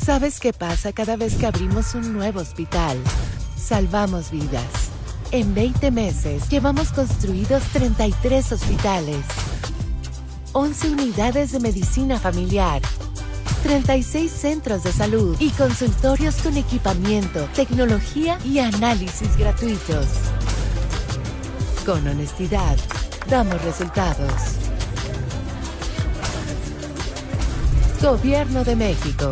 ¿Sabes qué pasa cada vez que abrimos un nuevo hospital? Salvamos vidas. En 20 meses llevamos construidos 33 hospitales, 11 unidades de medicina familiar, 36 centros de salud y consultorios con equipamiento, tecnología y análisis gratuitos. Con honestidad, damos resultados. Gobierno de México.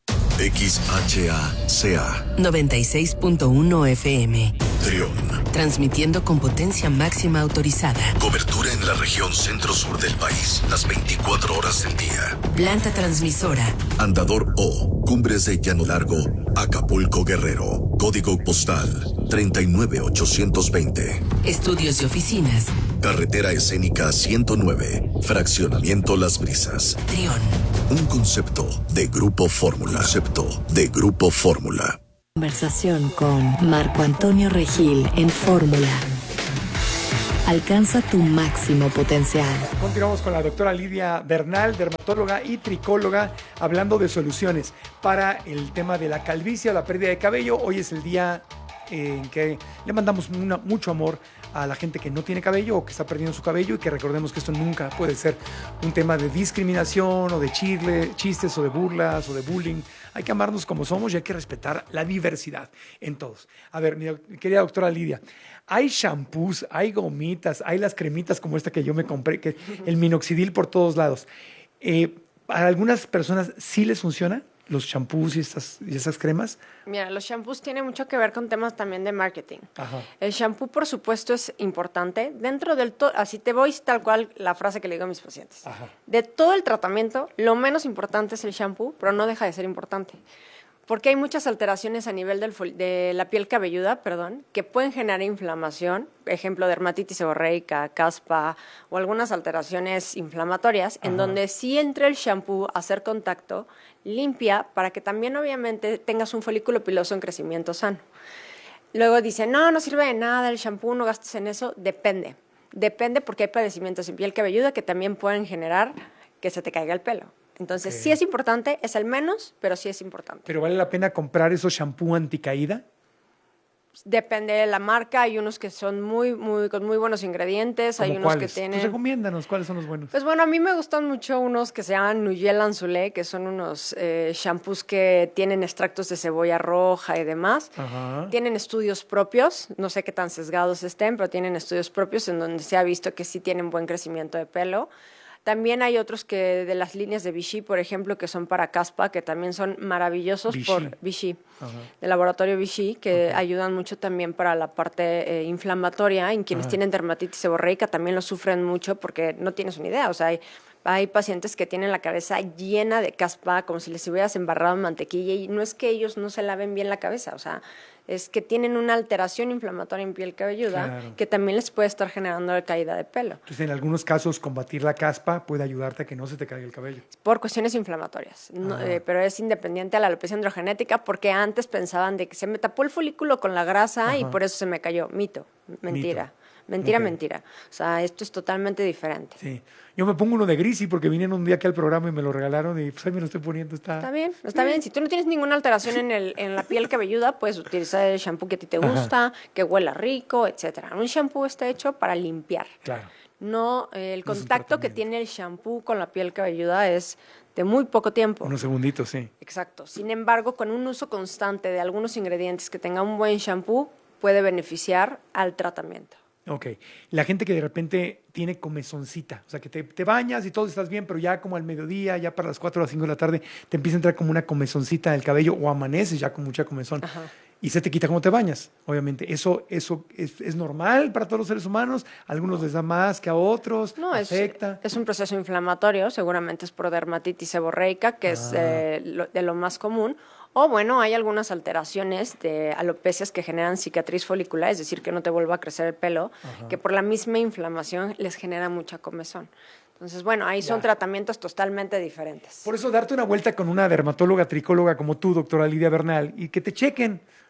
XHACA 96.1 FM. Trión. Transmitiendo con potencia máxima autorizada. Cobertura en la región centro-sur del país, las 24 horas del día. Planta transmisora. Andador O, Cumbres de Llano Largo, Acapulco, Guerrero. Código postal 39820. Estudios y oficinas. Carretera Escénica 109, Fraccionamiento Las Brisas. Trión. Un concepto de Grupo Fórmula. Conversación con Marco Antonio Regil en Fórmula. Alcanza tu máximo potencial. Continuamos con la doctora Lidia Bernal, dermatóloga y tricóloga, hablando de soluciones para el tema de la calvicie o la pérdida de cabello. Hoy es el día en que le mandamos mucho amor a la gente que no tiene cabello o que está perdiendo su cabello, y que recordemos que esto nunca puede ser un tema de discriminación o de chistes o de burlas o de bullying. Hay que amarnos como somos y hay que respetar la diversidad en todos. A ver, mi querida doctora Lidia, hay shampoos, hay gomitas, hay las cremitas como esta que yo me compré, que el minoxidil por todos lados. ¿A algunas personas sí les funciona los shampoos y esas cremas? Mira, los shampoos tienen mucho que ver con temas también de marketing. Ajá. El shampoo, por supuesto, es importante. Dentro del todo, así te voy tal cual la frase que le digo a mis pacientes. Ajá. De todo el tratamiento, lo menos importante es el shampoo, pero no deja de ser importante. Porque hay muchas alteraciones a nivel de la piel cabelluda, que pueden generar inflamación, ejemplo, dermatitis seborreica, caspa o algunas alteraciones inflamatorias, en donde sí entra el shampoo a hacer contacto, limpia, para que también obviamente tengas un folículo piloso en crecimiento sano. Luego dicen, no sirve de nada el shampoo, no gastes en eso. Depende porque hay padecimientos en piel cabelluda que también pueden generar que se te caiga el pelo. Entonces, sí es importante, es el menos, pero sí es importante. ¿Pero vale la pena comprar esos shampoo anticaída? Depende de la marca, hay unos que son con muy buenos ingredientes, hay unos ¿cuáles? Que tienen... Pues recomiéndanos, ¿cuáles son los buenos? Pues bueno, a mí me gustan mucho unos que se llaman Nuyel Anzulé, que son unos shampoos que tienen extractos de cebolla roja y demás. Ajá. Tienen estudios propios, no sé qué tan sesgados estén, pero tienen estudios propios en donde se ha visto que sí tienen buen crecimiento de pelo. También hay otros que de las líneas de Vichy, por ejemplo, que son para caspa, que también son maravillosos por Vichy, del laboratorio Vichy, que ayudan mucho también para la parte inflamatoria. En quienes tienen dermatitis seborreica también lo sufren mucho porque no tienes una idea. O sea, hay pacientes que tienen la cabeza llena de caspa, como si les hubieras embarrado en mantequilla, y no es que ellos no se laven bien la cabeza, o sea, es que tienen una alteración inflamatoria en piel cabelluda que también les puede estar generando caída de pelo. Entonces, en algunos casos, combatir la caspa puede ayudarte a que no se te caiga el cabello. Por cuestiones inflamatorias, pero es independiente a la alopecia androgenética, porque antes pensaban de que se me tapó el folículo con la grasa y por eso se me cayó. Mito, mentira. Mentira. O sea, esto es totalmente diferente. Sí. Yo me pongo uno de Grisi porque vinieron un día aquí al programa y me lo regalaron y pues ahí me lo estoy poniendo. Está bien. Si tú no tienes ninguna alteración en la piel cabelluda, puedes utilizar el shampoo que a ti te gusta, que huela rico, etcétera. Un shampoo está hecho para limpiar. Claro. No, el contacto que tiene el shampoo con la piel cabelluda es de muy poco tiempo. Unos segunditos, sí. Exacto. Sin embargo, con un uso constante de algunos ingredientes que tenga un buen shampoo, puede beneficiar al tratamiento. Ok. La gente que de repente tiene comezoncita, o sea, que te bañas y todo estás bien, pero ya como al mediodía, ya para las 4 o las 5 de la tarde, te empieza a entrar como una comezoncita en el cabello o amaneces ya con mucha comezón. Y se te quita cuando te bañas, obviamente. ¿Eso es normal para todos los seres humanos? ¿A algunos les da más que a otros? No, ¿afecta? Es un proceso inflamatorio, seguramente es por dermatitis seborreica, que es de lo más común. O bueno, hay algunas alteraciones de alopecias que generan cicatriz folicular, es decir, que no te vuelva a crecer el pelo, que por la misma inflamación les genera mucha comezón. Entonces, bueno, ahí son tratamientos totalmente diferentes. Por eso darte una vuelta con una dermatóloga, tricóloga como tú, doctora Lidia Bernal, y que te chequen.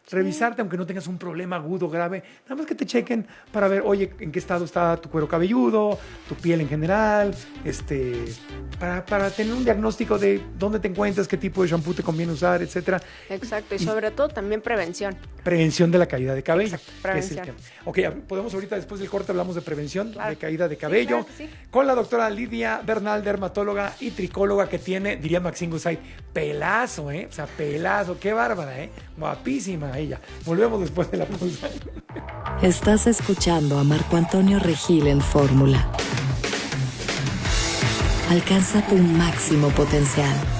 revisarte, aunque no tengas un problema agudo, grave, nada más que te chequen para ver, oye, en qué estado está tu cuero cabelludo, tu piel en general, para tener un diagnóstico de dónde te encuentras, qué tipo de shampoo te conviene usar, etcétera. Exacto, y sobre todo también prevención. Prevención de la caída de cabello. Exacto, prevención. Es el tema. Ok, podemos ahorita, después del corte, hablamos de prevención de caída de Sí, cabello, claro que sí. con la doctora Lidia Bernal, dermatóloga y tricóloga, que tiene, diría Maxine Gusay, pelazo, o sea, pelazo, qué bárbara, guapísima ella. Volvemos después de la pausa. Estás escuchando a Marco Antonio Regil en Fórmula. Alcanza tu máximo potencial.